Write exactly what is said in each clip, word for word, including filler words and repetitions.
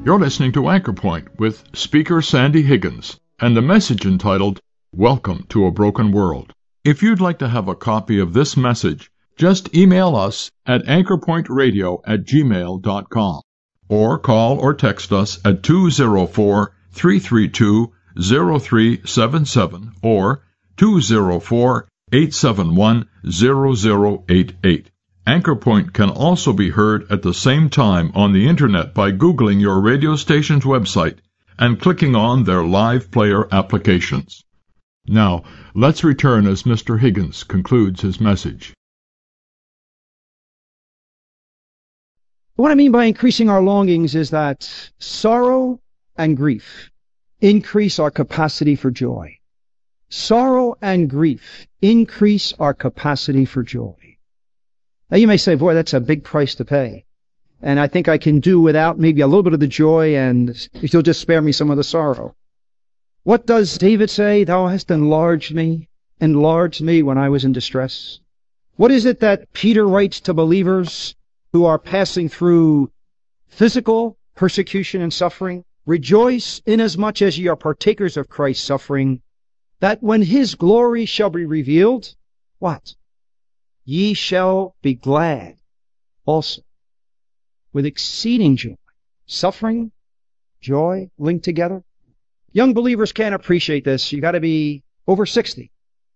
You're listening to Anchor Point with speaker Sandy Higgins and the message entitled, Welcome to a Broken World. If you'd like to have a copy of this message, just email us at anchor point radio at gmail dot com or call or text us at two oh four, three three two, oh three seven seven or two oh four, eight seven one, oh oh eight eight. Anchor Point can also be heard at the same time on the Internet by Googling your radio station's website and clicking on their live player applications. Now, let's return as Mister Higgins concludes his message. What I mean by increasing our longings is that sorrow and grief increase our capacity for joy. Sorrow and grief increase our capacity for joy. Now you may say, boy, that's a big price to pay. And I think I can do without maybe a little bit of the joy, and if you'll just spare me some of the sorrow. What does David say? Thou hast enlarged me, enlarged me when I was in distress. What is it that Peter writes to believers who are passing through physical persecution and suffering? Rejoice inasmuch as ye are partakers of Christ's suffering, that when his glory shall be revealed, what? Ye shall be glad also with exceeding joy. Suffering, joy linked together. Young believers can't appreciate this. You got to be over sixty.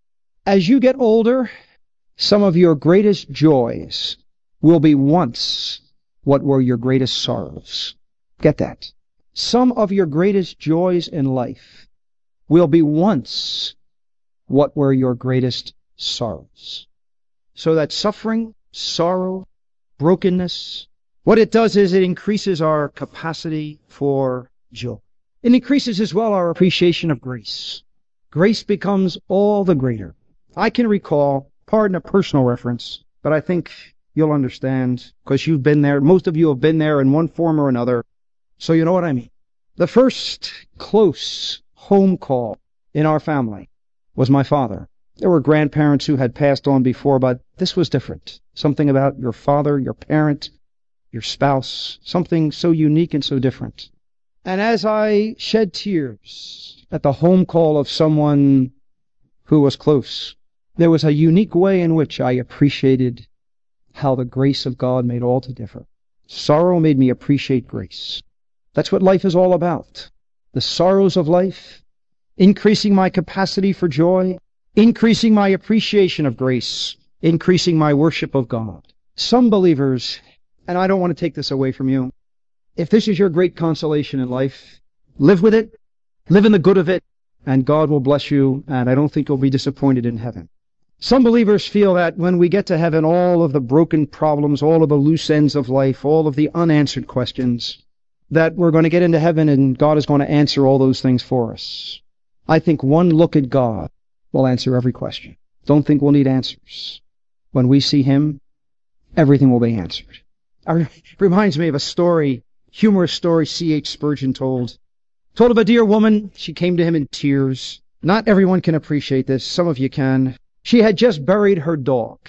As you get older, some of your greatest joys will be once what were your greatest sorrows. Get that. Some of your greatest joys in life will be once what were your greatest sorrows. So that suffering, sorrow, brokenness, what it does is it increases our capacity for joy. It increases as well our appreciation of grace. Grace becomes all the greater. I can recall, pardon a personal reference, but I think you'll understand because you've been there. Most of you have been there in one form or another, so you know what I mean. The first close home call in our family was my father. There were grandparents who had passed on before, but this was different. Something about your father, your parent, your spouse, something so unique and so different. And as I shed tears at the home call of someone who was close, there was a unique way in which I appreciated how the grace of God made all to differ. Sorrow made me appreciate grace. That's what life is all about. The sorrows of life, increasing my capacity for joy, increasing my appreciation of grace, increasing my worship of God. Some believers, and I don't want to take this away from you, if this is your great consolation in life, live with it, live in the good of it, and God will bless you, and I don't think you'll be disappointed in heaven. Some believers feel that when we get to heaven, all of the broken problems, all of the loose ends of life, all of the unanswered questions, that we're going to get into heaven and God is going to answer all those things for us. I think one look at God will answer every question. Don't think we'll need answers. When we see him, everything will be answered. It reminds me of a story, humorous story C H Spurgeon told. Told of a dear woman. She came to him in tears. Not everyone can appreciate this. Some of you can. She had just buried her dog,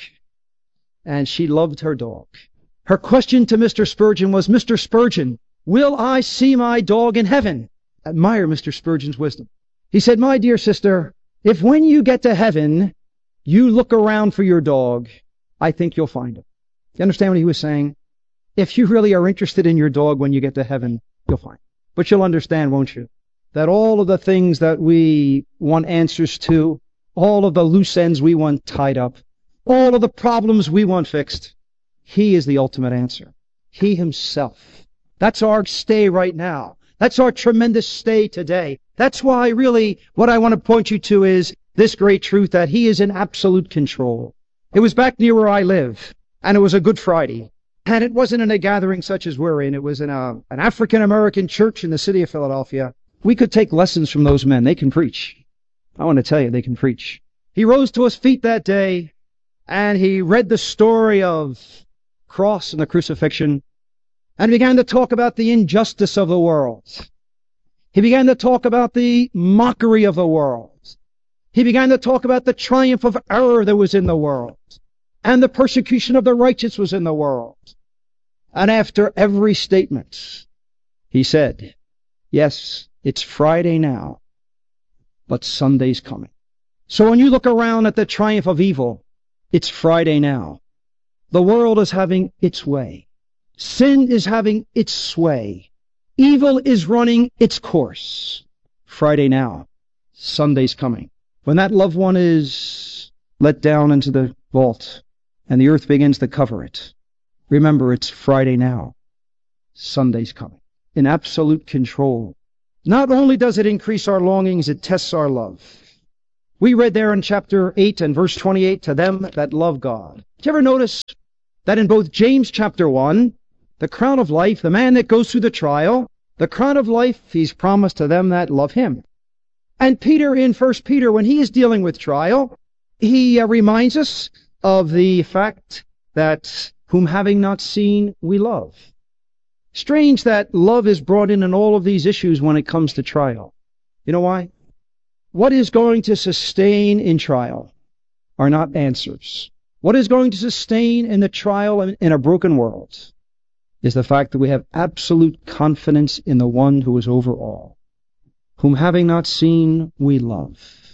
and she loved her dog. Her question to Mister Spurgeon was, Mister Spurgeon, will I see my dog in heaven? Admire Mister Spurgeon's wisdom. He said, my dear sister, if when you get to heaven, you look around for your dog, I think you'll find him. You understand what he was saying? If you really are interested in your dog when you get to heaven, you'll find him. But you'll understand, won't you, that all of the things that we want answers to, all of the loose ends we want tied up, all of the problems we want fixed, he is the ultimate answer. He himself. That's our stay right now. That's our tremendous stay today. That's why really what I want to point you to is this great truth that he is in absolute control. It was back near where I live, and it was a Good Friday. And it wasn't in a gathering such as we're in. It was in a, an African-American church in the city of Philadelphia. We could take lessons from those men. They can preach. I want to tell you, they can preach. He rose to his feet that day, and he read the story of cross and the crucifixion, and began to talk about the injustice of the world. He began to talk about the mockery of the world. He began to talk about the triumph of error that was in the world, and the persecution of the righteous was in the world. And after every statement, He said, yes, it's Friday now, but Sunday's coming. So when you look around at the triumph of evil, it's Friday now. The world is having its way. Sin is having its sway. Evil is running its course. Friday now. Sunday's coming. When that loved one is let down into the vault and the earth begins to cover it, remember it's Friday now. Sunday's coming. In absolute control. Not only does it increase our longings, it tests our love. We read there in chapter eight and verse twenty-eight, to them that love God. Did you ever notice that in both James chapter one, the crown of life, the man that goes through the trial, the crown of life he's promised to them that love him. And Peter in First Peter, when he is dealing with trial, he uh, reminds us of the fact that whom having not seen, we love. Strange that love is brought in in all of these issues when it comes to trial. You know why? What is going to sustain in trial are not answers. What is going to sustain in the trial in a broken world is the fact that we have absolute confidence in the one who is over all, whom having not seen, we love.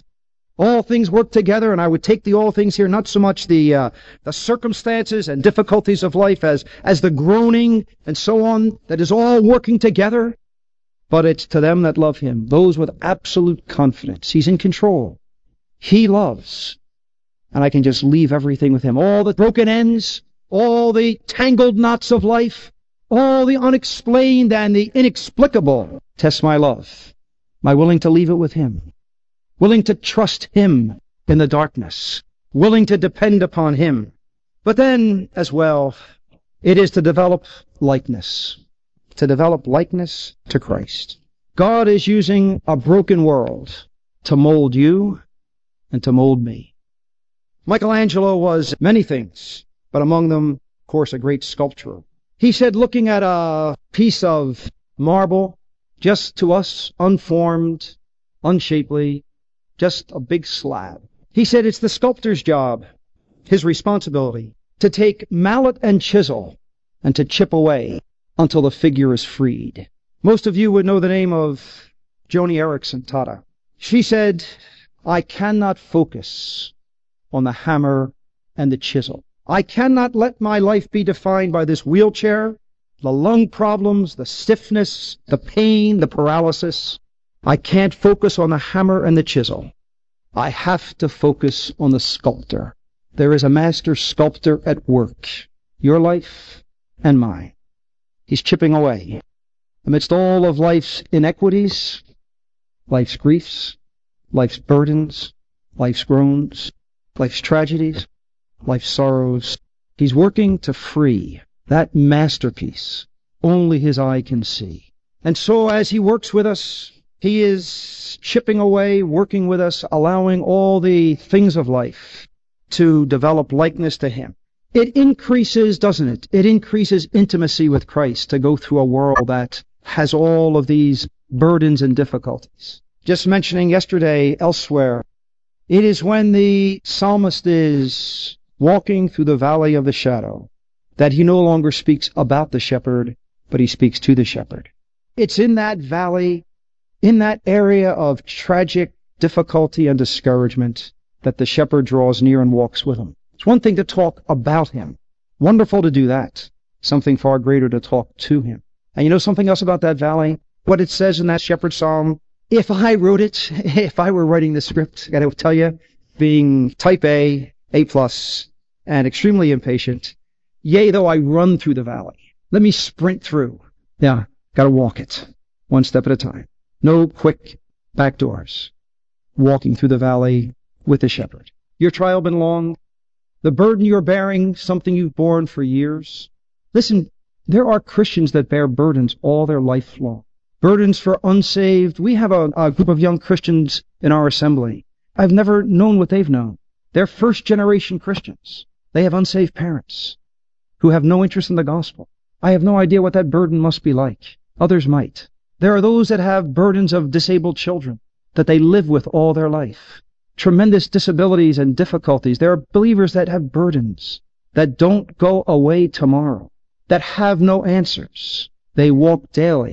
All things work together, and I would take the all things here, not so much the uh, the circumstances and difficulties of life as, as the groaning and so on, that is all working together, but it's to them that love him, those with absolute confidence. He's in control. He loves. And I can just leave everything with him. All the broken ends, all the tangled knots of life, all the unexplained and the inexplicable test my love. Am I willing to leave it with him? Willing to trust him in the darkness, willing to depend upon him. But then, as well, it is to develop likeness, to develop likeness to Christ. God is using a broken world to mold you and to mold me. Michelangelo was many things, but among them, of course, a great sculptor. He said, looking at a piece of marble, just to us, unformed, unshapely, just a big slab. He said it's the sculptor's job, his responsibility, to take mallet and chisel and to chip away until the figure is freed. Most of you would know the name of Joni Eareckson Tada. She said, I cannot focus on the hammer and the chisel. I cannot let my life be defined by this wheelchair, the lung problems, the stiffness, the pain, the paralysis. I can't focus on the hammer and the chisel. I have to focus on the sculptor. There is a master sculptor at work, your life and mine. He's chipping away. Amidst all of life's inequities, life's griefs, life's burdens, life's groans, life's tragedies, life's sorrows, he's working to free that masterpiece only his eye can see. And so as he works with us, he is chipping away, working with us, allowing all the things of life to develop likeness to him. It increases, doesn't it? It increases intimacy with Christ to go through a world that has all of these burdens and difficulties. Just mentioning yesterday elsewhere, it is when the psalmist is walking through the valley of the shadow that he no longer speaks about the shepherd, but he speaks to the shepherd. It's in that valley, in that area of tragic difficulty and discouragement, that the shepherd draws near and walks with him. It's one thing to talk about him. Wonderful to do that. Something far greater to talk to him. And you know something else about that valley? What it says in that shepherd psalm? If I wrote it, if I were writing the script, I gotta tell you, being type A, A plus, and extremely impatient, yea, though I run through the valley. Let me sprint through. Yeah, gotta walk it. One step at a time. No quick back doors. Walking through the valley with the shepherd. Your trial been long? The burden you're bearing, something you've borne for years? Listen, there are Christians that bear burdens all their life long. Burdens for unsaved. We have a, a group of young Christians in our assembly. I've never known what they've known. They're first generation Christians. They have unsaved parents who have no interest in the gospel. I have no idea what that burden must be like. Others might. There are those that have burdens of disabled children that they live with all their life. Tremendous disabilities and difficulties. There are believers that have burdens that don't go away tomorrow, that have no answers. They walk daily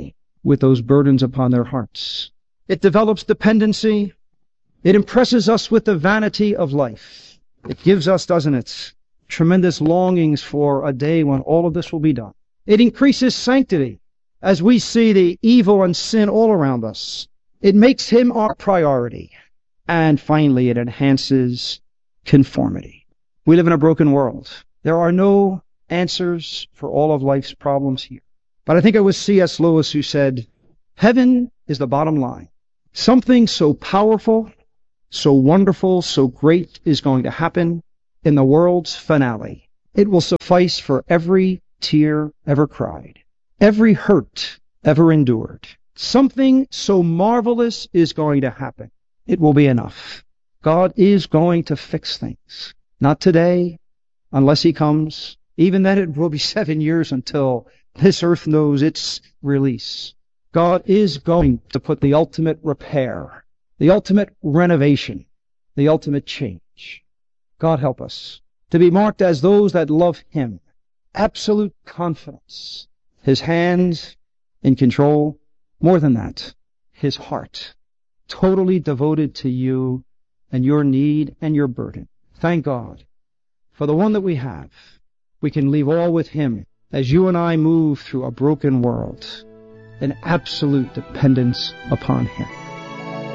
with those burdens upon their hearts. It develops dependency. It impresses us with the vanity of life. It gives us, doesn't it, tremendous longings for a day when all of this will be done. It increases sanctity as we see the evil and sin all around us. It makes Him our priority. And finally, it enhances conformity. We live in a broken world. There are no answers for all of life's problems here. But I think it was C S Lewis who said, heaven is the bottom line. Something so powerful, so wonderful, so great is going to happen in the world's finale. It will suffice for every tear ever cried, every hurt ever endured. Something so marvelous is going to happen. It will be enough. God is going to fix things. Not today, unless He comes. Even then it will be seven years until this earth knows its release. God is going to put the ultimate repair, the ultimate renovation, the ultimate change. God help us to be marked as those that love Him. Absolute confidence. His hands in control. More than that, His heart totally devoted to you and your need and your burden. Thank God for the one that we have. We can leave all with Him as you and I move through a broken world, an absolute dependence upon Him.